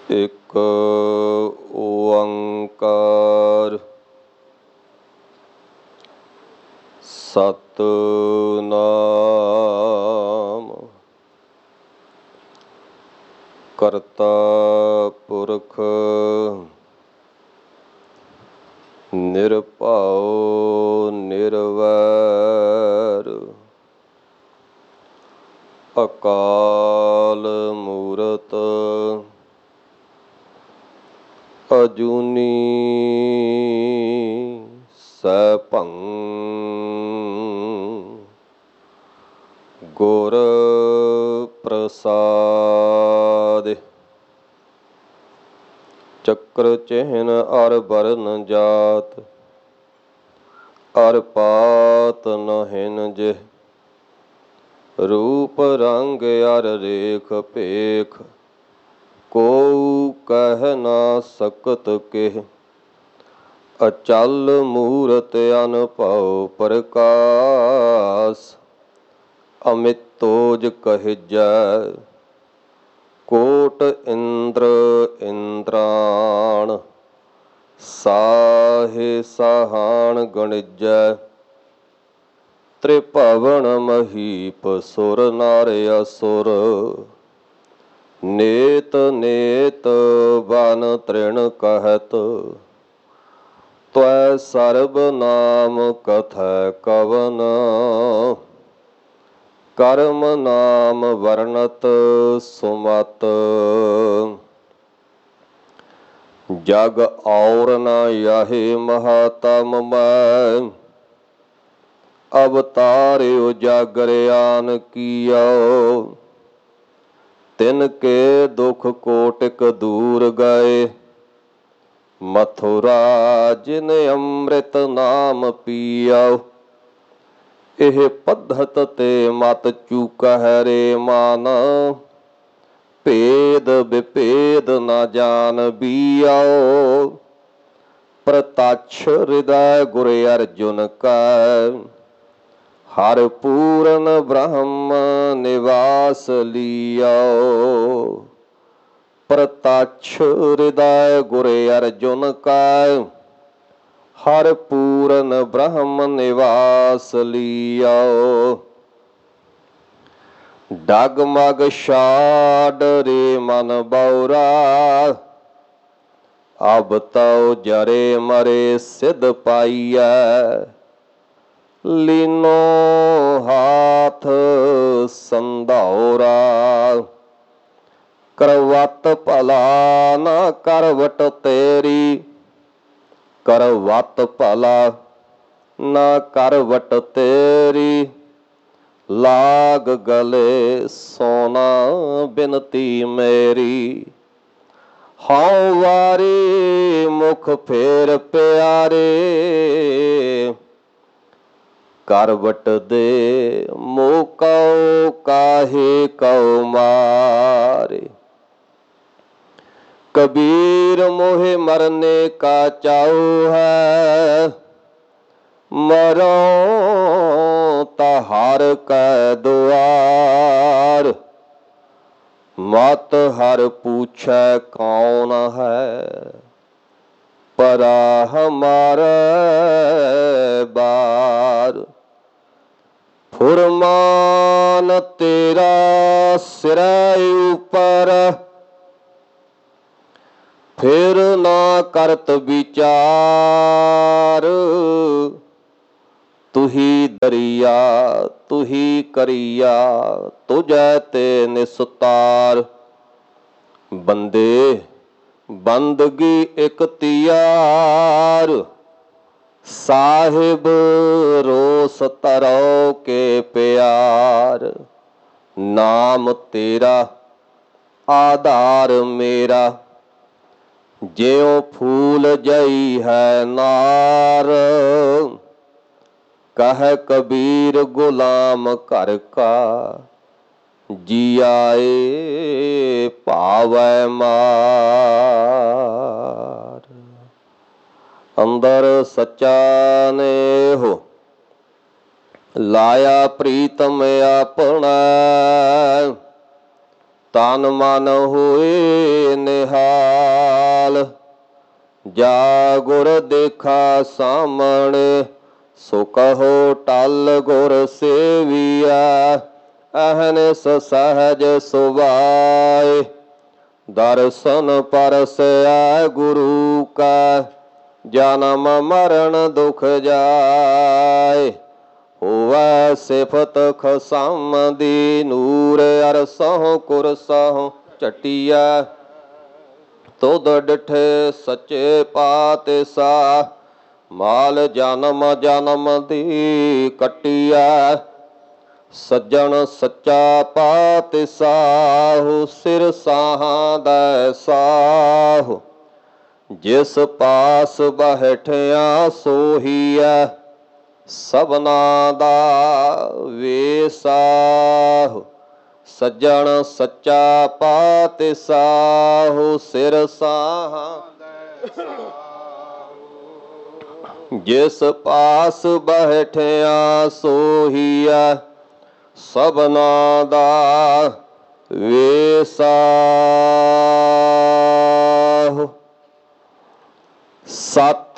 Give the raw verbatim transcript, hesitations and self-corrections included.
ਇੱਕ ਓੰਕਾਰ ਸਤਿਨਾਮ ਕਰਤਾ ਪੁਰਖ ਨਿਰਭਉ ਨਿਰਵੈਰ ਅਕਾਲ ਮੂਰਤ ਅਜੂਨੀ ਸੈਭੰ ਗੁਰ ਪ੍ਰਸਾਦਿ। ਚੱਕਰ ਚਿਹਨ ਅਰ ਬਰਨ ਜਾਤ ਅਰ ਪਾਤ ਨਹਿਨ ਜਿਹ ਰੂਪ ਰੰਗ ਅਰ ਰੇਖ ਭੇਖ ਕੋਊ ਕਹਿ ਨਾ ਸਕਤ ਕਿਹ ਅਚਲ ਮੂਰਤ ਅਨਭਉ ਪ੍ਰਕਾਸ ਅਮਿਤੋਜ ਕਹਿਜੈ ਕੋਟ ਇੰਦਰ ਇੰਦਰਾਣ ਸਾਹੇ ਸਾਹਾਣ ਗਣਿਜੈ ਤ੍ਰਿਭਵਨ ਮਹੀਪ ਸੁਰ ਨਰ ਅਸੁਰ ਨੇਤ ਨੇਤ ਬਨ ਤ੍ਰਿਣ ਕਹਿਤ ਤਵੈ ਸਰਬ ਨਾਮ ਕਥੈ ਕਵਨ ਕਰਮ ਨਾਮ ਵਰਣਤ ਸੁਮਤ ਜਗ ਔਰ ਨ ਯਹੀ ਮਹਾਤਮ ਮੈਂ ਅਵਤਾਰਿ ਉਜਾਗਰਿਆਨ ਕੀਓ ਤਿਨ ਕੇ ਦੁਖ ਕੋਟਿਕ ਦੂਰ ਗਏ ਮਥੁਰਾ ਜਿਨ ਅੰਮ੍ਰਿਤ ਨਾਮ ਪੀਓ ਇਹ ਪੱਧਤ ਤੇ ਮਤ ਚੂਕਹਿ ਰੇ ਮਾਨ ਭੇਦ ਵਿਭੇਦ ਨਾ ਜਾਣ ਬੀਓ ਪ੍ਰਤੱਛ ਹਿਰਦੈ ਗੁਰ ਅਰਜੁਨ ਕੈ ਹਰਿ ਪੂਰਨ ਬ੍ਰਹਮ ਨਿਵਾਸ ਲੀਓ ਪ੍ਰਤੱਛ ਹਿਰਦੈ ਗੁਰ ਅਰਜੁਨ ਕੈ ਹਰਿ ਪੂਰਨ ਬ੍ਰਹਮ ਨਿਵਾਸ ਲੀਓ ਡਗਮਗ ਛਾਡ ਰੇ ਮਨ ਬਉਰਾ ਅਬ ਤਉ ਜਰੇ ਮਰੇ ਸਿਧ ਪਾਈਐ ਲੀਨੋ ਹਾਥ ਸੰਧੌਰਾ ਕਰਵਤ ਭਲਾ ਨਾ ਕਰਵਟ ਤੇਰੀ ਕਰਵਤ ਭਲਾ ਨਾ ਕਰਵਟ ਤੇਰੀ ਲਾਗ ਗਲੇ ਸੋਨਾ ਬਿਨਤੀ ਮੇਰੀ ਹਉ ਵਾਰੀ ਮੁਖ ਫੇਰ ਪਿਆਰੇ ਕਰਵਟ ਦੇ ਮੋਹ ਕਉ ਕਾਹੇ ਕਉ ਮਾਰੇ ਕਬੀਰ ਮੋਹਿ ਮਰਨੇ ਕਾ ਚਾਉ ਹੈ ਮਰੋ ਤਾ ਹਰ ਕੈ ਦੁਆਰ ਮਤ ਹਰ ਪੁੱਛੈ ਕੌਣ ਹੈ ਪਰਾ ਹਮਾਰੇ ਬਾਰ ਫੁਰਮਾਨ ਤੇਰਾ ਸਿਰੈ ਉਪਰ ਫਿਰ ਨਾ ਕਰਤ ਵਿਚਾਰ ਤੁਹੀ ਦਰਿਆ ਤੁਹੀ ਕਰੀਆ ਤੁਝੈ ਤੇ ਨਿਸਤਾਰ ਬੰਦੇ ਬੰਦਗੀ ਇਕਤਿਆਰ ਸਾਹਿਬ ਰੋਸ ਤਰੋ ਕੇ ਪਿਆਰ ਨਾਮ ਤੇਰਾ ਆਧਾਰ ਮੇਰਾ ਜਿਉ ਫੂਲ ਜਈ ਹੈ ਨਾਰ ਕਹਿ ਕਬੀਰ ਗੁਲਾਮ ਘਰ ਕਾ ਜੀ ਆਏ ਭਾਵੈ ਮਾਰ ਅੰਦਰ ਸੱਚਾ ਨੇਹੋ ਲਾਇਆ ਪ੍ਰੀਤਮ ਆਪਣਾ ਤਨ ਮਨ ਹੋਏ ਨਿਹਾਲ। ਜਾ ਗੁਰ ਦੇਖਾ ਸਾਹਮਣੇ ਸੋ ਕਹੋ ਟਲ ਗੁਰ ਸੇਵੀਆ। ਅਹਨਿਸ ਸਹਜ ਸੁਭਾਏ ਦਰਸ਼ਨ ਪਰਸੈ ਗੁਰੂ ਕਾ। ਜਨਮ ਮਰਨ ਦੁਖ ਜਾਏ ਹੋਵੈ ਸਿਫਤ ਖਸਮ ਦੀ। ਨੂਰ ਅਰਸਹੁ ਕੁਰਸਹੁ ਝਟੀਐ ਤੁਧ ਡਿਠੇ ਸੱਚੇ ਪਾਤਿਸ਼ਾਹ। ਮਾਲ ਜਨਮ ਜਨਮ ਦੀ ਕੱਟੀਐ ਸੱਜਣ ਸੱਚਾ ਪਾਤਿਸ਼ਾਹੁ। ਸਿਰ ਸਾਹਾਂ ਦੈ ਸਾਹੁ ਜਿਸ ਪਾਸ ਬੈਠਿਆ ਸੋਹੀਐ ਸਭਨਾ ਦਾ ਵੇਸਾਹੁ। ਸੱਜਣ ਸੱਚਾ ਪਾਤਿਸ਼ਾਹੁ ਸਿਰ ਸਾਹਾਂ ਜਿਸ ਪਾਸ ਬੈਠਿਆ ਸੋਹੀਐ ਸਭਨਾ ਦਾ ਵੇਸਾਹੁ। ਸਤ